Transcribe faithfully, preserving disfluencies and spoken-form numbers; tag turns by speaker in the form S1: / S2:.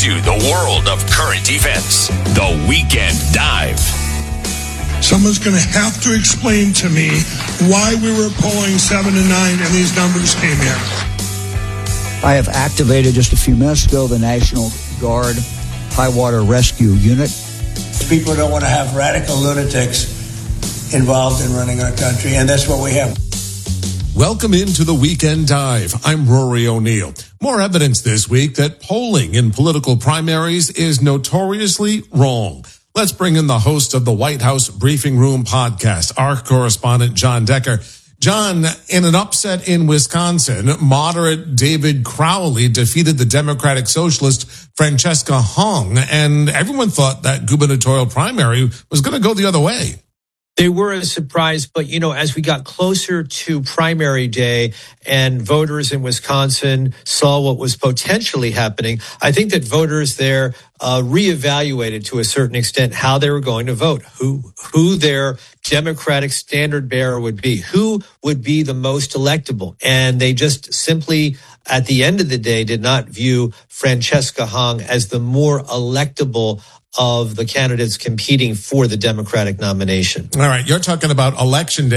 S1: To the world of current events, the Weekend Dive.
S2: Someone's going to have to explain to me why we were polling seven to nine and these numbers came in.
S3: I have activated just a few minutes ago the National Guard High Water Rescue Unit.
S4: People don't want to have radical lunatics involved in running our country, and that's what we have.
S5: Welcome into the Weekend Dive. I'm Rory O'Neill. More evidence this week that polling in political primaries is notoriously wrong. Let's bring in the host of the White House Briefing Room podcast, our correspondent, John Decker. John, in an upset in Wisconsin, moderate David Crowley defeated the Democratic Socialist Francesca Hung, and everyone thought that gubernatorial primary was going to go the other way.
S6: They were a surprise, but, you know, as we got closer to primary day and voters in Wisconsin saw what was potentially happening, I think that voters there uh, reevaluated to a certain extent how they were going to vote, who who their Democratic standard bearer would be, who would be the most electable. And they just simply, at the end of the day, did not view Francesca Hung as the more electable of the candidates competing for the Democratic nomination.
S5: All right, you're talking about election day.